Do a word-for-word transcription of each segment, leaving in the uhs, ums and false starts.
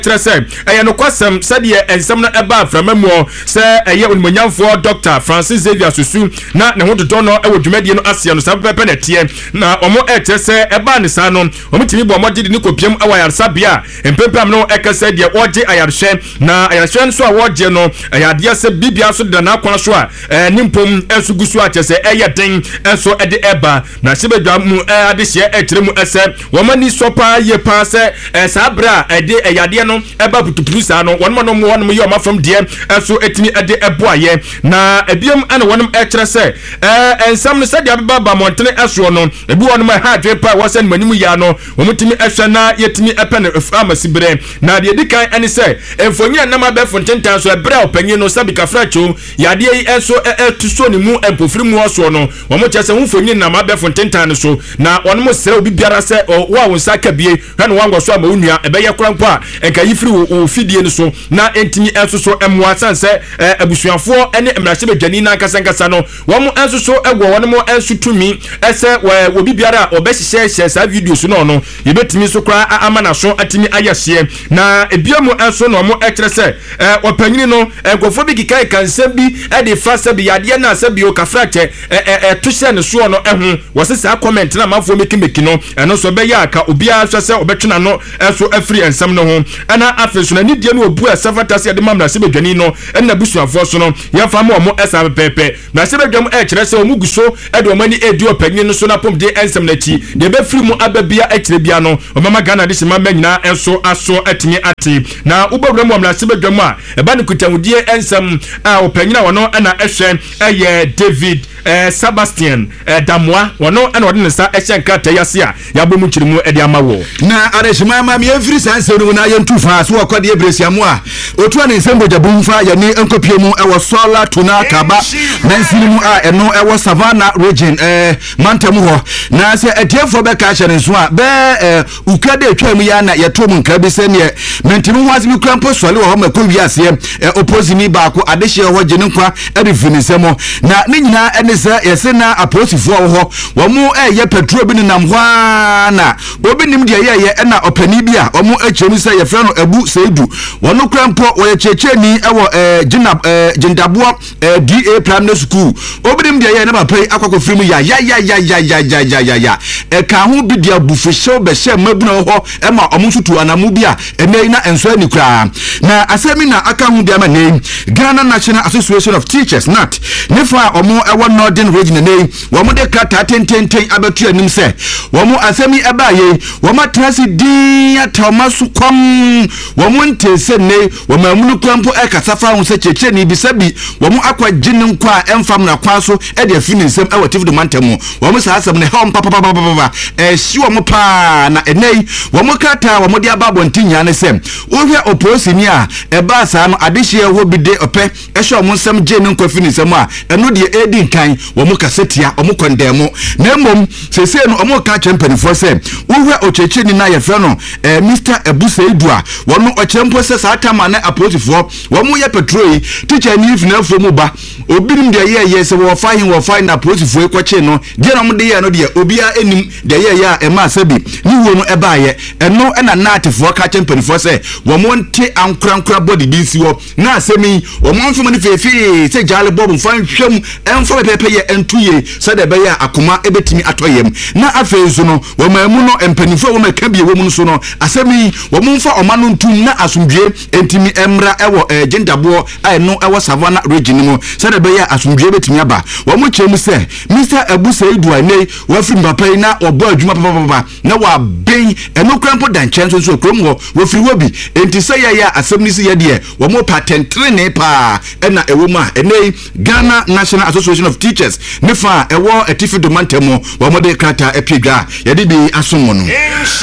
Trese eye no kwasem said ye ensem no eba framamuo se eye onimonyamfo Doctor Francis Xavier Susu na ne ho dodo no e wodwumadie no asia no sapepe na tie na omo e trese eba ne sa no omo timi bo modide ni kopiem awayarsa bia empempam no e kase de oje ayarhwe na ayarhwe nso a woje no ayade se bibia so de na akwa so a nimpom esugusu a chese eye den enso e de eba na sebedwa mu ade hye e kire mu ese wo mani sopa ye pa se sabra e de ayade no eba putuprusa no won mo no won mo yoma from de enso etimi e de eboaye na ebiem ana wonum e kire se eh ensam no se de ababa ba montene eso no ebi wonum ha dwe pa wosen manimu ya no womutimi ehwe na yetimi epe na amasibere na de dikan ene se emfonya na ma be fontentan so ebre opanyi no sabika fracho yade yi enso etuso ni mu empofiri mu oso no womo chese wonfonyi na ma be fontentan so na wonum sere obi biara se wa wonsa kabie hwe no wango so ama onua ebe ye krampo a enka yifiri wo fidie no so na entimi enso so emwa sanse abusuafo ene emrahye bedwani na kasankasa no womo enso so egwo wonum enso tumi ese obi biara obehye hye sa video so no no yebetimi so kra ama na so atimi ayehye na ebiamu enso no mo ekere se opanyini no enkofo bi kikai kansem bi e de fasa bi yade na asabi o kafrache e to hye ne so no ehu wosesa comment na mafo mekimeki no eno so be ya aka obia hwe se obetwena no enso afri ensam no ho ana afeso na nidie no obu asafata se de mamna se bedwani no ena busuafo so no yefa ma omo esa pepe na se bedwam e kere se omu guso e de omani edi opanyini no so na pom de ensam na chi de be firi mu ababia e kere bia no omama Ghana de shima manyina enso aso atimi ati na ubawura mu amla se bedwam a e ba ne kutamudie ensam a opanyina wono ana ehwe eye David eh Sebastian eh Damoa wono ana wode ne sa ehye nkata yase a yabomu kirimu e de amawo na areshima ma me efiri sanse no na yentu fa so akode ebresiamu a otu ana nsembo jabumfa ya ni enkopiemu ewo sola tuna kaba nansinimu a eno ewo Savannah region eh mantamu ho na se etiefo be ka chere nso a be eh ukade atwam ya na yetom nka be se ne mentimu ho azimi krampo sole wo ma ko wiase eh opposite baako adehye ho gye nkwa erifinisemo na ne nyina ene se yese na aposifo ho wo mu eh ye petrol bi nam ho na obi nim de ye ye na opani bi a omu achemu se ye fra no abu seidu wono krampo wo ye checheni ewo eh jina eh jindabo eh D A primary school obi nim de ye na papai akoko firim ya ya ya ya ya ya ya ya ya e ka ho bi dia bufehye be hye mabuna ho e ma omu tutu anamu bi a enei na enso ani kra na asemi na aka ho bi ama nei Ghana National Association of Teachers N A T nefa omu ewo Northern region nei wo mu de krata tententen abetu anim se wo mu asemi eba ye wo ma trasi din atamasu kwam wo mu ntese nei wo ma munu krampo e kasafa ho se cheche ni bisabi wo mu akwa ginin kwa emfam na kwa so e de afini nsem e watif do mantemu wo mu sa asem ne hom papa papa papa e hyi wo mu pa na enei wo mu krata wo mu de ababo ntinya ne sem wo hwe oposini a e ba sa no adehye ho bi de ope e hye wo mu nsem gye ne nkwa fini nsem a eno de edi nkan wo mu kasetia wo mu kondemo na mom sese no wo mu ka champion se wo hwe ocheche ni na ye fre no eh Mister Ebuseidu a wo no ochempo se sa atama na aposifo wo mu ye petrol teacher ni ifina afro mu ba obirim de ye ye se wo fahin wo fahin na aposifo ekwache no de na mu de ye no de obia enim de ye ye a e ma sabi ni wo no eba ye eno e na natifo ka champion se wo mu nte ankrankra body bi si wo na asemi wo mu mfo ni fefi se jale bob fan hwam emfo pepe ye entuye se de be ye akoma ebetimi atoyem na afezu no wo ma mu no empanifo wo ma ka bi wo mu so no asemi wo mu mfa omano ntum na asumdwe entimi emra ewo gendabo ai no ewo Savannah region mu se de be ye asumdwe betimi aba wo mu chemu se Mister Ebuseidu anei wo firi papai na obo adwuma papa papa na wa ben eno krampo dan chenso so krom wo wo firi wo bi enti se ye ya asemi si ye de wo mu patent ne pa ena ewo ma enei Ghana National Association of Teachers nefa ewo etifi do mantemo wo mo de krata epidwa ye de bi asomo no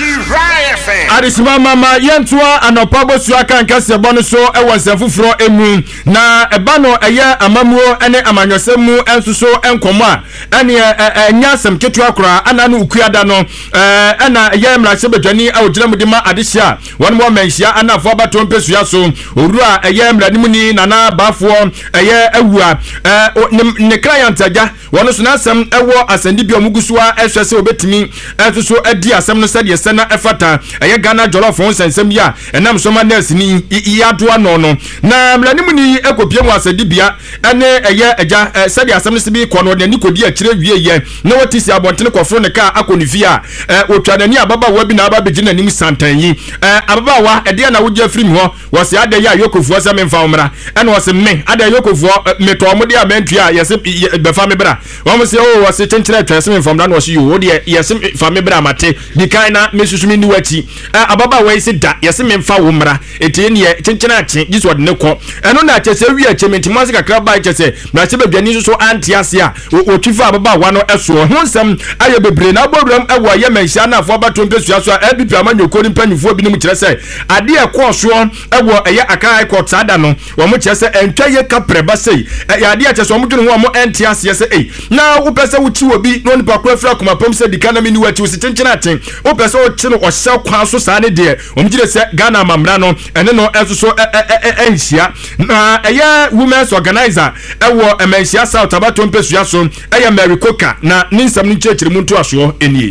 Arisima mama yentua anopa bosu aka nkase bono so ewo nsafufuro emu na eba no eye amamuo ene amanyosemu ensuso enkomo a ene enya sem ketu akora ana no ukuada no ena eye mrahye bedwani awogina mudima adehia won mo menhia anafo abato mpesua so owura eye mrani muni nana bafo eye awua ne client Tiaja wono so na asem ewo asandi bi omugusua ehwe se obetimi esuso adi asem no se de se na efata eye Ghana jollof on sensem ya enam so ma nurse ni iyadoa no no na mlanimu ni ekopie mu asadi bia ene eye eja se de asem no se bi kono de ni kodi akire wie ye na watisi abontene kofro ne ka akonifi a otwanani ababa wa bi na aba begina nim santan yi ababa wa ede na wogya firi ho wo se ade ya yokofuo se memfa omra ene wo se me ade yokofuo meto mo de amentua yese befa me bra wo se o wo se chenchire twese memfa omra no se yo wo de yese fa me bra mate di kan na mesusumi ni wati ababa wa yese da yese memfa wo mra etie ne chenchire ache giso de ne ko eno na ache se wi ache mentimo se kakra ba ache se na ache baduani so so anti ase a o twifa ababa wa no eso ho nsem aye bebre na boburam ewo ye menhia na afo ba tompesua so a ebipi amanyoko ni mpanyufo bi ni mu kire se ade e ko so ewo eye akai court ada no wo mu kire se entwa ye kapreba sei ya ade ache so mo dwene ho mo enti ase se ei na wo pese wo chi obi no nipa ko afra kuma pom se dikana mi ni wati wo se chenchena aten wo pese wo chi no o hye kwa so sa ne de wo mu kire se Ghana mamra no ene no eso so enhia na eye women's organizer ewo emenhia South aba tompesua so eye Mary Coker na ninsam ni chechiri mu nto aso enie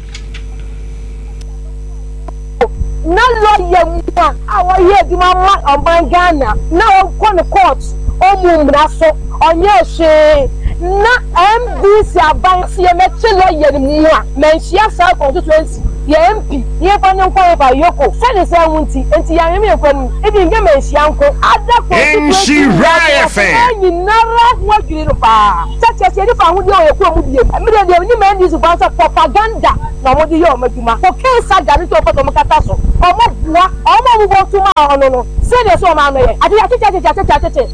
na lawyer mu a wo ye duma ma oban Ghana na o ko ne court o mu mra so onye hwe na M D C abansi e meche lawyer mu a menhia sa constituency ye M P ye fanya nko ba yoko se ne se wunti enti ya me kwanu e bi nge menhia nko ada constituency ni nara wo twiri pa chacha se ni fa hu de o ye ko mu die me de ni me ndi su ba propaganda na mo di yo maduma ko kensa gari to ko to makata so o mo bua o mo bu bo tuma ono no se de so ma no ye ati ati ati ati ati ati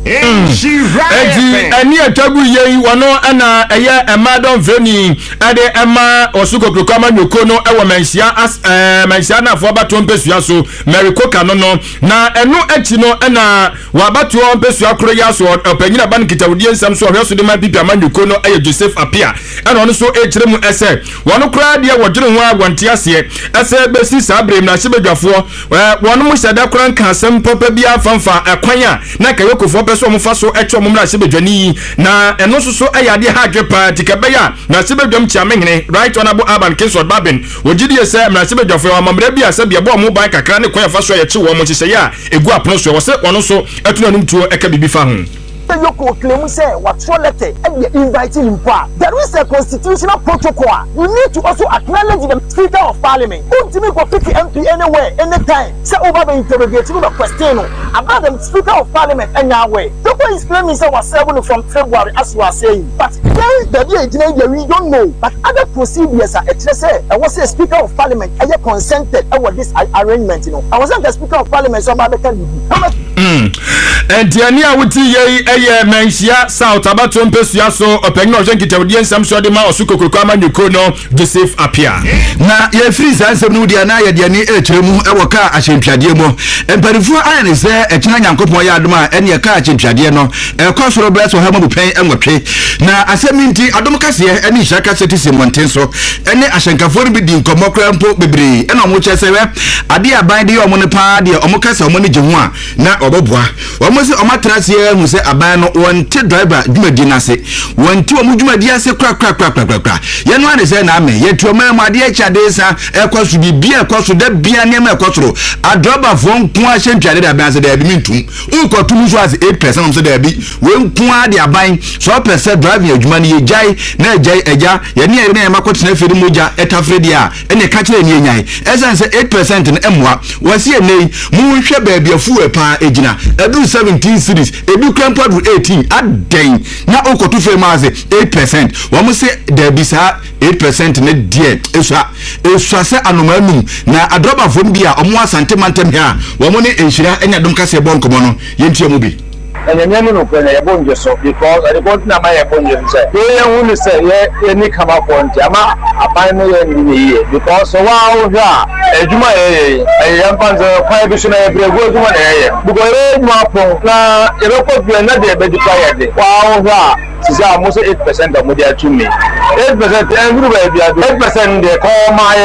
Eji eni atagu yei wano ana eye emadon veni ade ema osuko krokama nyoko no ewo menhia as menhia na afo abato mpesua so Mary Coker no no na enu echi no na wabato mpesua kro ya so opanyina ban kitawudie nsam so hwe so de ma bibia manyoko no eye Joseph Apia ena ono so echire mu ese wono kra de wodwere ho agwante ase ese besi sabrem na hyebedwafo wono mu hyada kra nka asem papa bia fanfa ekwanya na kayokofo so mo faso echo mo mra sebedwani na eno so so ayade ha dwepa tikabeya na sebedwam chiamehene right honorable Aban Kingsford Babin ogidie se mra sebedwafo wa mamra bia se bia bo mo ban kakra ne kwa faso ye chi wo mo chise ya egu apono so wo se wono so etuna nim tuo eka bibi fa ho Yoko claim say what letter and you inviting him for. There is a constitutional protocol. You need to also acknowledge the Speaker of Parliament. Who to me go pick M P anywhere, anytime. Say over the interrogation the question about the Speaker of Parliament and your way. The way he's claiming say was seven from February as you are saying. But then the day we don't know. But other procedures are actually say I was a Speaker of Parliament. I have consented over this arrangement. You know, I wasn't the Speaker of Parliament, so I'm can Hmm. And Tiania wuti ye eye menhia South abato mpesua so opanyina oje nkitawudie nsam so de ma osuko krokama nyoko no Joseph Apia na ye free sansem no dia na ye de ani echiremu ewo ka ahempwade mo emparifu ayane se ekina nyankopon ya adoma ene ye ka ahempwade no ekosoro bless o hama bupen enwotwe na aseminti adom kase ene hira seti semonten so ene ahyenkafo no bi di nkomokra mpo bebre ene omo chesewe ade aban de omo ne pa de omo kase omo ne jehu a na obobua omo se omo trase hu se aban no wonte driver dwumadi na se wonte omo dwumadi ase kra kra kra kra kra ye no ane se na ame ye tuoma mu ade ekyade sa ekoso bibia ekoso da bia ne ma ekosoro adroba fo nko a hyentwade da ban se da bi mintum ukotum so as eight percent so da bi we nko a de aban so percent driving adwuma ne ye jai na ejai eja ye ne ye ne makotena feri moja etafredi a ene ka kire ne nyai esan se eight percent ne emwa wasi enei mu hwe ba bia fu e pa ejina edu seventeen series edu krampadu eighteen aden na okotu fe maze eight percent wo mo se da bi sa eight percent ne die eswa eswa se anomanum na adroba fo bia omo asante mantem ha wo mo ne enhira enya dom kase bon komo no yentie mu bi and then you know when I born just so because I don't know my born just say they only say yeah any come up on ama abano ye because so wow ja ejuma eh eh yampanze kwa bi so na ebrego ejuma na eh because eh ma pon na e be ko bi na de be di kwa de wow ja sisi almost eight percent of media to me eight percent every way bi eight percent de ko my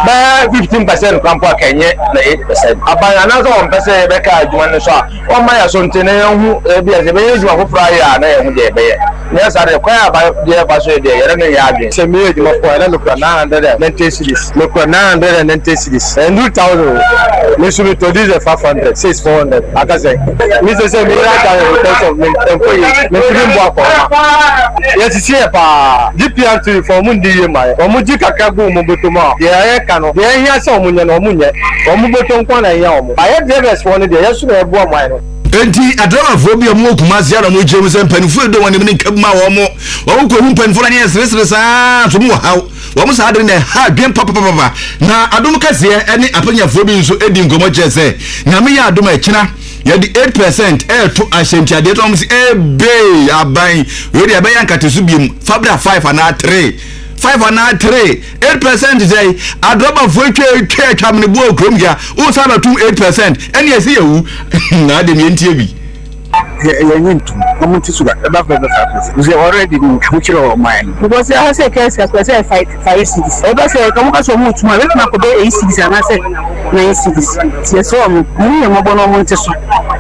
ba fifteen percent kampo kenye na eight percent abana na so on percent be ka ejuma no so o ma ya so ntene hu e bi e be ejuma ko fra ya na e hu de be Yes, I require by the Basso de Yagi. Send me for look at nine hundred ninety cities. Look at nine hundred ninety cities. And two thousand. We should be to this five hundred, six four hundred. I can say, Mister Semi, because of employee. Yes, it's here. G P R to for Mundi, my Omujika Kabu Mubutuma. Yeah, I can. Yeah, yes, Omunya, Omunya, Omubuton Kwana Yam. I have never sworn the yesterday of one mine. Enti adama phobia mu kumazia na mu jemu se mpanifo do woni mni kabma wo mo wo ko hu mpanifo na ne sresre saa so mu haw wo mo saa de na ha dwen papa papa na adom kase ene apanya phobia nso edi ngomo chese nyame ya adom akina ya di eight percent e to ahyemtiade to mo se e be aban we de aban yankate so biem fabra five and three five and three eight percent say adroba voitwe twa twa mne bo okrom ya o sa na two eight percent ene ese yewu na de mientie bi yanyintu omuntu suga above the factors we already in cultural mind because I say case I say fight five cities oba say kamu ka so mutu ma we na ko be eight cities and I say nine cities so so mu mu mo bono mo nteso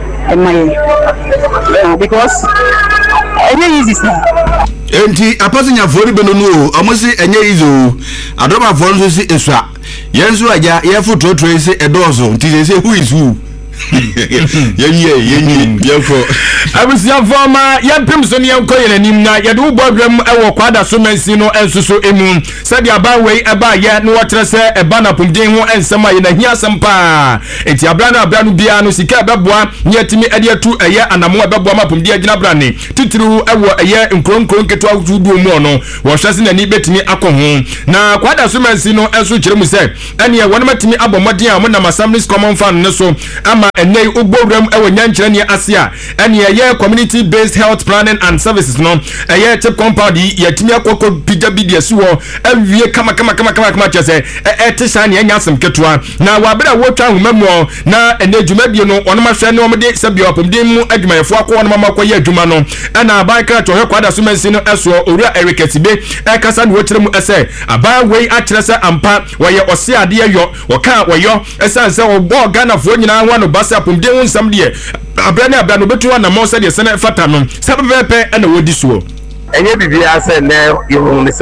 emaye because enye easy sir enti apasinya fori beno no amosi enye izo adoma fori nso si esua yenso aja ye foto trace edozo nti se who is who yenye yenye yefo abusia forma yampem so ne yanko yenanim na yede wo bodwam ewo kwada so mansi no ensuso emu sade aban wei eba ye no wotre se eba na pomden ho ensem aye na hia sempa enti abra na abra no bia no sika beboa ne atimi ade atu eye anamo beboa ma pomden agina bra ne titiru ewo eye nkronkron keto agudu mu no wo hwase na ni betimi akọ na kwada so mansi no enso kire mu se ene ye wona matimi abomodin a mo na Assemblies Common Fund ne so ama enei ogbowram ewo nyankyere ne asia ene ye community based health planning and services no eye tip compound yatimi akoko pija bidiasi wo awie kama kama kama kama kama chese e tisa ne nyasem ketua na wabra wotwa homamu na ene dwumadie no ono mahwe ne omde sabia opomden mu adwumayefo akọ no mama koye adwuma no na abanka to kwada so mansi no eso owura Eric Tibe e kasa ne wokyere mu ese aban wei akyere se ampa woye ose ade yo woka woyo esanse obo Ghana fo nyina ho no basa pomden hu nsam de abra ne abra no betu na mo se de sene fata no sabepepe na wodi suo enye bibia se ne yehu ne se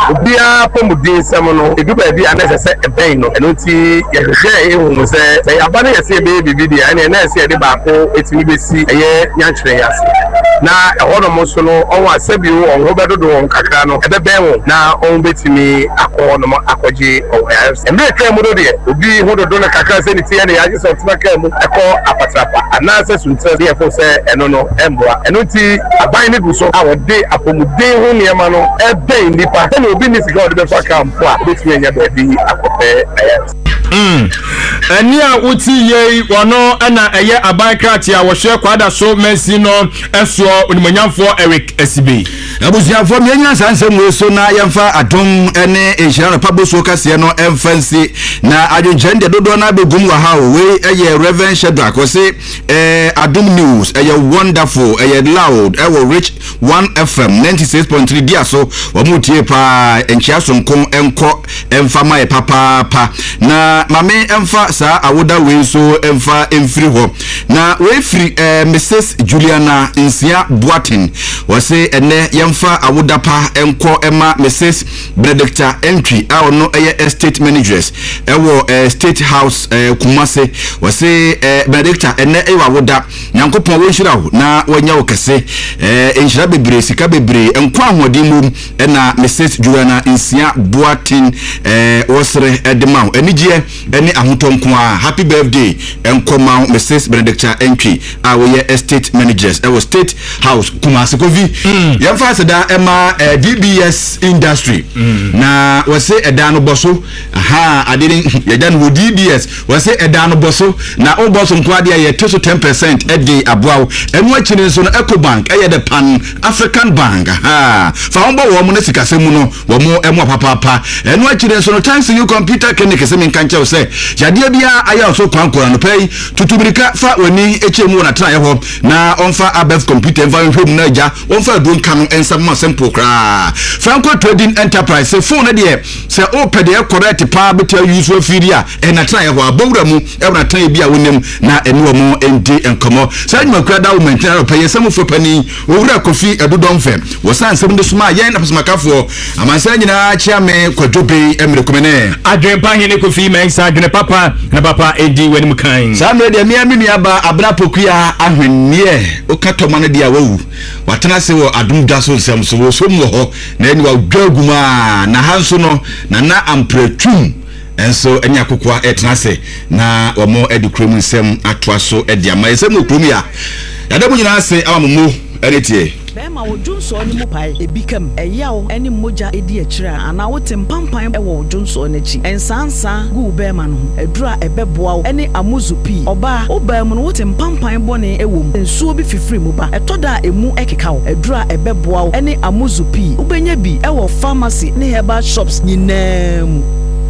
obia pomudin sam no ebi ba bi anese se eben no eno ti ye hwe yehu se se yabane ye se be bibi dia ene na se de ba ko etimi besi eye nyankyere yase na ehono mo so no onwa asabi wo onho bedodo won kakra no ebeben wo na on betimi akọ no akoje o embe kra mu do de obi hododo na kakra se ni tie na yaje so tima kra mu eko apatrapa ana se suntre de fo se eno no emboa eno ti aban ne gu so awode pomuden ho niema no ebe nipa na obi ni sika ode be fa kampo a betumi anya be bi akope ayat mm eni a uti ye wono na eye abankrati a wo hwe kwada so mansi no eso onimanyamfo Eric Esibe abusiafo mienya sansem we so na yemfa adom ene ehira no paboso kase no emfansi na adwonjende dodo na begum wa ha we eye Reverend Shadrack we say eh adom news eye wonderful eye loud eye rich one F M ninety-six point three dia so wo mutie pa enchia sonkon enko emfa mai papa pa na mame emfa sa awoda we so emfa emfiri ho na we free eh, Missus Juliana Insia Boatin we say ene yemfa awoda pa enko ema Missus Benedicta Entry a ono eye estate managers ewo eh, State House eh, Kumase we say eh, Benedicta ene ewa awoda nyankopon we nhira ho na wanya wo kese eh nhira bebre sika bebre enko ahodi mu na Missus Juliana Insia Boatin eh wosre edema enije ene ahotonko a happy birthday enko ma Missus Benedicta Entry a we estate managers ewo State House Kumase kovi mm. yemfa seda ema eh, D B S industry mm. na we say edano boso aha adini yedan wo D B S we say edano boso na o boso nko ade ye teso ten percent ede aboawo enu akire so no Ecobank eye the Pan African Bank ha fa won bo wo mo na sikasemu no wo mo emu papa papa enu akire so no Thanks You Computer Clinic se min kanche se jade bia aya so kwankora no pay tutubirika fa wani echemu na tra ye ho na onfa abef computer enva hwem na ja onfa don kanu nsam ma simple kra Franco Trading Enterprise se phone de se open de correct pa betia use afiri a e na tran ye ho abowura mu e na tran bi a wonem na enu omo endi enkomo sa nyuma kra da wo maintain pa ye sam fo pani owura kofi edodon fem wo san sam de suma ye na pasma kafo amansa nyina chia me kwadwobe emre komene adwen pa hene kofi men sa adwen papa na papa endi wani mukan sa me de mia minu aba abra pokua ahwennie o katoma no dia wawu watena se wo adum da so nsem so wo so mo ho na eni wa dwaguma na hanso no na na ampretum enso enya kokwa etena se na omo edikrom nsem atoa so edi ama nsem okrom ya yada mu nyina se awamumu eretie bema wodunso ni mupai ebikam eyawo eni moja edi akira ana wote mpampan e wo wodunso n'achi ensansa gu bema no edura ebeboa eni amuzupi oba obam no wote mpampan bone ewom ensuo bi fifiri mu ba etoda emu ekekawo edura ebeboa eni amuzupi ubenya bi e wo pharmacy ne herbal shops nyinam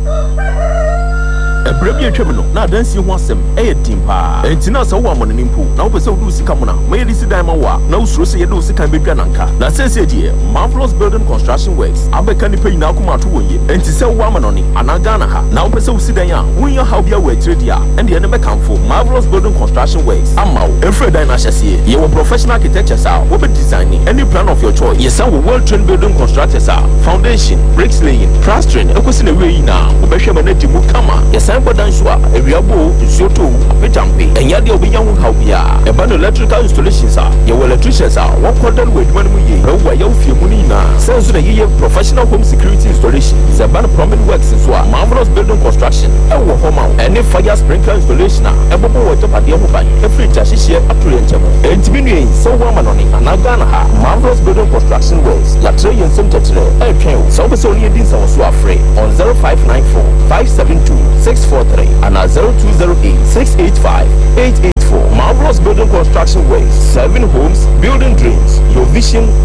Ebrebi etwem no na adansi ho asem eye timpa entina so wo amone nimpo na wo pese wo du sika mona ma yedi sidan ma wa na usuro se yedi sika bedwa nanka na sense die Marvelous Building Construction Works abeka ni peyi na akoma to wonye enti se wo amanoni anaga na ha na wo pese wo sidan a wonye how bia wo atredi a ende ye ne bekamfo Marvelous Building Construction Works amawo efre dan na hyese ye wo professional architects a wo be designing any plan of your choice ye san wo well trained building constructors a foundation bricks laying plastering ekosi na we yi na wo behwe ma na dimu kama ye san Bodanswa, Eviabo, Soto, Petampi, and Yadia Obiyan Haubia, a band of electrical installations are your electricians are one quarter with one way, no way of Munina, sends the year professional home security installation, is a band of prominent works as well, Marvelous Building Construction, a home out, any fire sprinkler installation, a bubble water at the Obai, a free Tashish up to Yentamo, and Timini, so Wamanoni, and Aganaha, Marvelous Building Construction Works, Latre and Sumtetre, a train, so was only a diesel so afraid on zero five nine four five seven two six four three and at zero two zero eight six eight five eight eight four. Marvelous Building Construction Ways, serving homes, building dreams. Your vision